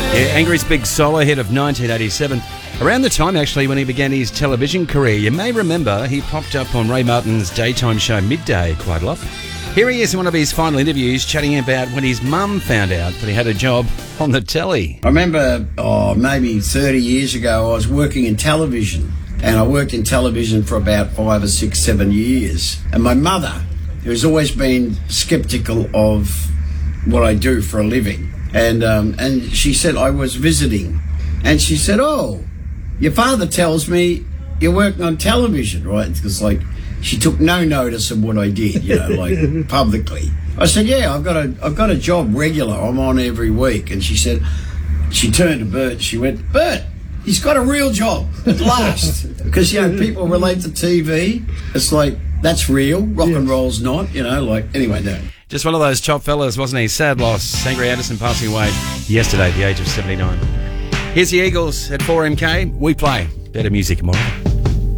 Yeah, Angry's big solo hit of 1987. Around the time, actually, when he began his television career, you may remember he popped up on Ray Martin's daytime show Midday quite a lot. Here he is in one of his final interviews chatting about when his mum found out that he had a job on the telly. I remember, maybe 30 years ago, I was working in television. And I worked in television for about 5 or 6, 7 years. And my mother, who's always been sceptical of what I do for a living, and she said I was visiting. And she said, "Oh, your father tells me you're working on television, right?" Because, like, she took no notice of what I did, like publicly. I said, "Yeah, I've got a job regular. I'm on every week." And she said, she turned to Bert. She went, "Bert, he's got a real job at last." Because, people relate to TV. It's like, that's real. Rock and roll's not, anyway, no. Just one of those top fellas, wasn't he? Sad loss. Angry Anderson passing away yesterday at the age of 79. Here's the Eagles at 4MK. We play better music tomorrow.